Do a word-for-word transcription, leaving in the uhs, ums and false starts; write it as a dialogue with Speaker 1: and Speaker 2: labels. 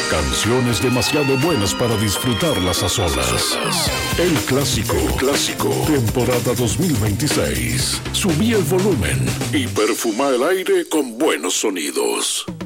Speaker 1: Canciones demasiado buenas para disfrutarlas a solas. El Clásico, El Clásico, temporada dos mil veintiséis. Subí el volumen y perfuma el aire con buenos sonidos.